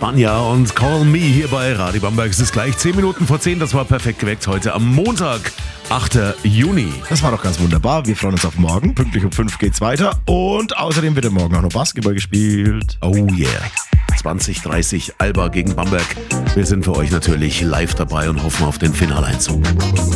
Spanja und Call Me hier bei Radio Bamberg. Es ist gleich 10 Minuten vor 10. Das war perfekt geweckt heute am Montag, 8. Juni. Das war doch ganz wunderbar. Wir freuen uns auf morgen. Pünktlich um 5 geht's weiter. Und außerdem wird morgen auch noch Basketball gespielt. Oh yeah. 20:30 Alba gegen Bamberg. Wir sind für euch natürlich live dabei und hoffen auf den Finaleinzug.